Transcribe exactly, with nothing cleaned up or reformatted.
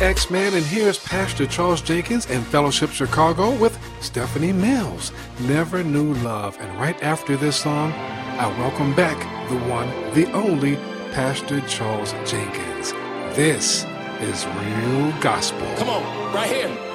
X-Man, and here's Pastor Charles Jenkins and Fellowship Chicago with Stephanie Mills, Never Knew Love. And right after this song, I welcome back the one, the only Pastor Charles Jenkins. This is Real Gospel. Come on, right here.